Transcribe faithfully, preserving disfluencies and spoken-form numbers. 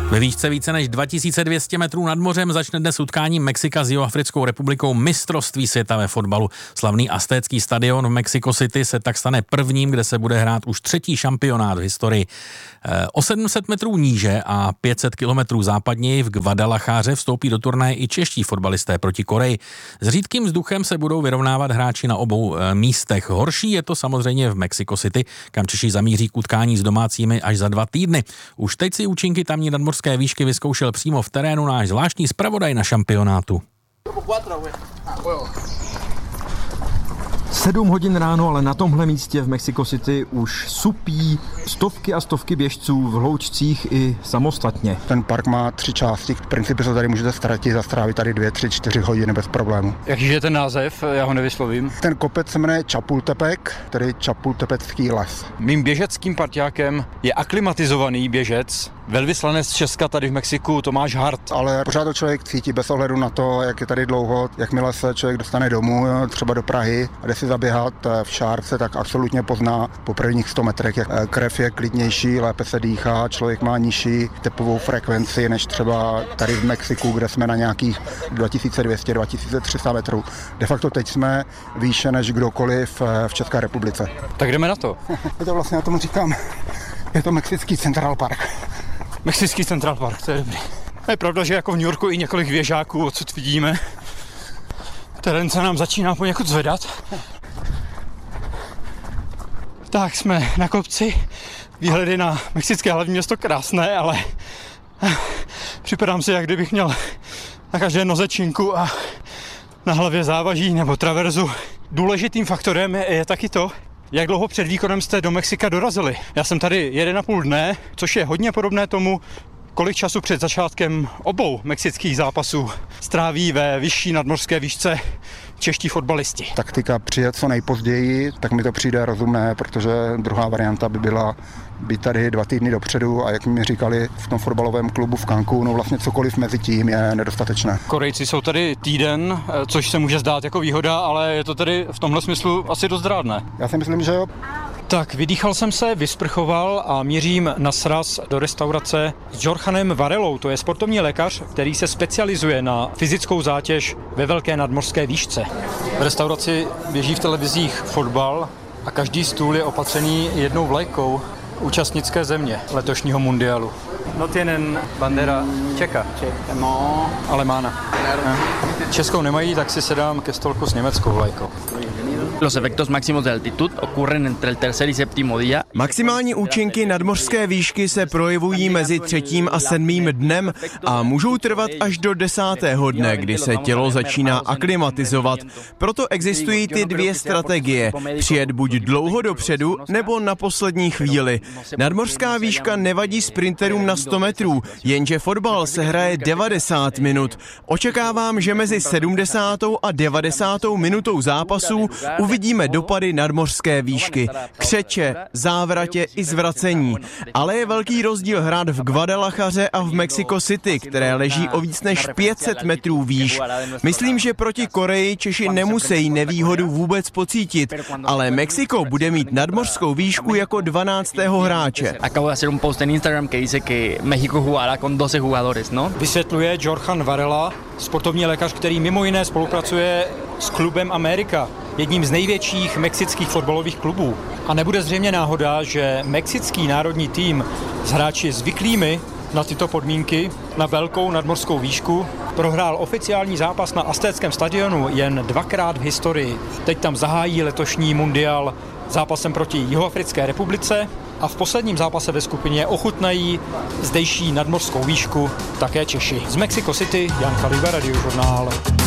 Ve výšce více než dva tisíce dvě stě metrů nad mořem začne dnes utkání Mexika s Jihoafrickou republikou mistrovství světa ve fotbalu. Slavný aztécký stadion v Mexico City se tak stane prvním, kde se bude hrát už třetí šampionát v historii. O sedm set metrů níže a pět set kilometrů západněji v Guadalajáře vstoupí do turnaje i čeští fotbalisté proti Koreji. S řídkým vzduchem se budou vyrovnávat hráči na obou místech. Horší je to samozřejmě v Mexico City, kam Češi zamíří k utkání s domácími až za dva týdny. Už teď si účinky tamní nadmořské výšky vyzkoušel přímo v terénu náš zvláštní zpravodaj na šampionátu. Sedm hodin ráno, ale na tomhle místě v Mexico City už supí stovky a stovky běžců v hloučcích i samostatně. Ten park má tři části, v principu se tady můžete ztratit a strávit tady dvě, tři, čtyři hodiny bez problému. Jaký je ten název? Já ho nevyslovím. Ten kopec se jmenuje Chapultepec, tedy Chapultepecký les. Mým běžeckým parťákem je aklimatizovaný běžec, velvyslanec z Česka tady v Mexiku Tomáš Hart. Ale pořád to člověk cítí bez ohledu na to, jak je tady dlouho, jakmile se člověk dostane domů, třeba do Prahy a jde si zaběhat v šárce, tak absolutně pozná po prvních sto metrech, jak krev je klidnější, lépe se dýchá, člověk má nižší tepovou frekvenci než třeba tady v Mexiku, kde jsme na nějakých dva tisíce dvě stě až dva tisíce tři sta metrů. De facto teď jsme výše než kdokoliv v České republice. Tak jdeme na to. Je to vlastně, já tomu říkám, je to Mexický Central Park. Mexický Central Park, to je dobrý. Je pravda, že jako v New Yorku i několik věžáků odsud vidíme. Terén se nám začíná poněkud zvedat. Tak jsme na kopci, výhledy na mexické hlavní město krásné, ale připadám si, jak kdybych měl na každé noze činku a na hlavě závaží nebo traverzu. Důležitým faktorem je taky to, jak dlouho před výkonem jste do Mexika dorazili. Já jsem tady jeden a půl dne, což je hodně podobné tomu, kolik času před začátkem obou mexických zápasů stráví ve vyšší nadmořské výšce čeští fotbalisti. Taktika přijet co nejpozději, tak mi to přijde rozumné, protože druhá varianta by byla být tady dva týdny dopředu a jak mi říkali v tom fotbalovém klubu v Cancúnu, vlastně cokoliv mezi tím je nedostatečné. Korejci jsou tady týden, což se může zdát jako výhoda, ale je to tady v tomhle smyslu asi dost drádné. Já si myslím, že jo. Tak, vydýchal jsem se, vysprchoval a mířím na sraz do restaurace s Jorchanem Varelou. To je sportovní lékař, který se specializuje na fyzickou zátěž ve velké nadmořské výšce. V restauraci běží v televizích fotbal a každý stůl je opatřený jednou vlajkou účastnické země letošního mundialu. No tienen bandera Čeka. No. Alemána. Českou nemají, tak si sedám ke stolku s německou vlajkou. Los efectos máximos de altitud ocurren entre el tercer y séptimo día. Maximální účinky nadmořské výšky se projevují mezi třetím a sedmým dnem a můžou trvat až do desátého dne, kdy se tělo začíná aklimatizovat. Proto existují ty dvě strategie. Přijet buď dlouho dopředu, nebo na poslední chvíli. Nadmořská výška nevadí sprinterům na sto metrů, jenže fotbal se hraje devadesát minut. Očekávám, že mezi sedmdesátou a devadesátou minutou zápasu uvidíme dopady nadmořské výšky, křeče, závratě i zvracení. Ale je velký rozdíl hrát v Guadalajáře a v Mexico City, které leží o víc než pět set metrů výš. Myslím, že proti Koreji Češi nemusí nevýhodu vůbec pocítit, ale Mexiko bude mít nadmořskou výšku jako dvanáctého hráče. Acabo de hacer un post en Instagram que dice que México jugará con doce jugadores, no? Vysvětluje Jorchan Varela, sportovní lékař, který mimo jiné spolupracuje s klubem Amerika, jedním z největších mexických fotbalových klubů. A nebude zřejmě náhoda, že mexický národní tým s hráči zvyklými na tyto podmínky, na velkou nadmořskou výšku, prohrál oficiální zápas na aztéckém stadionu jen dvakrát v historii. Teď tam zahájí letošní mundial zápasem proti Jihoafrické republice a v posledním zápase ve skupině ochutnají zdejší nadmořskou výšku také Češi. Z Mexico City, Jan Kaliba, Radiožurnál.